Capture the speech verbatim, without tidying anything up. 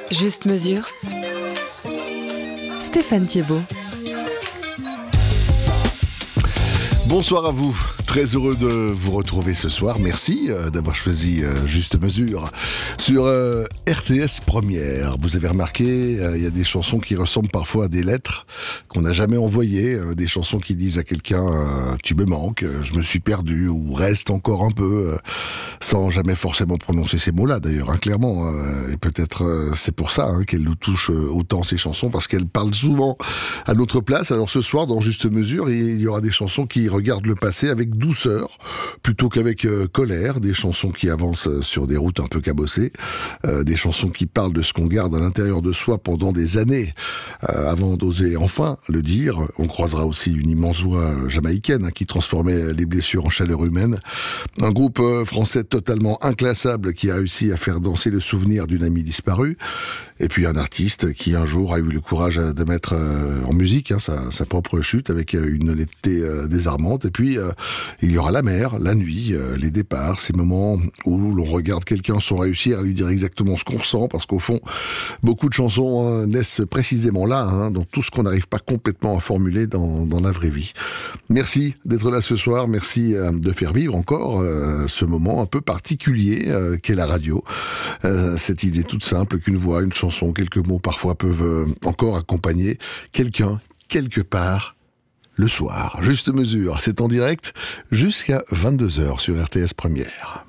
Juste mesure. Stéphane Thiebaud. Bonsoir à vous, très heureux de vous retrouver ce soir. Merci euh, d'avoir choisi euh, Juste Mesure sur euh, R T S Première. Vous avez remarqué, il euh, y a des chansons qui ressemblent parfois à des lettres qu'on n'a jamais envoyées, euh, des chansons qui disent à quelqu'un euh, « tu me manques, je me suis perdu » ou « reste encore un peu euh, », sans jamais forcément prononcer ces mots-là d'ailleurs, hein, clairement. Euh, et peut-être euh, c'est pour ça hein, qu'elles nous touchent euh, autant ces chansons, parce qu'elles parlent souvent à notre place. Alors ce soir, dans Juste Mesure, il y aura des chansons qui regarde le passé avec douceur plutôt qu'avec euh, colère, des chansons qui avancent sur des routes un peu cabossées, euh, des chansons qui parlent de ce qu'on garde à l'intérieur de soi pendant des années euh, avant d'oser enfin le dire. On croisera aussi une immense voix jamaïcaine hein, qui transformait les blessures en chaleur humaine, un groupe euh, français totalement inclassable qui a réussi à faire danser le souvenir d'une amie disparue, et puis un artiste qui un jour a eu le courage de mettre euh, en musique hein, sa, sa propre chute avec une honnêteté euh, désarmante. Et puis, euh, il y aura la mer, la nuit, euh, les départs, ces moments où l'on regarde quelqu'un sans réussir à lui dire exactement ce qu'on ressent, parce qu'au fond, beaucoup de chansons hein, naissent précisément là, hein, dans tout ce qu'on n'arrive pas complètement à formuler dans, dans la vraie vie. Merci d'être là ce soir, merci euh, de faire vivre encore euh, ce moment un peu particulier euh, qu'est la radio. Euh, cette idée toute simple qu'une voix, une chanson, quelques mots parfois peuvent euh, encore accompagner quelqu'un, quelque part, le soir. Juste Mesure, c'est en direct jusqu'à vingt-deux heures sur R T S Première.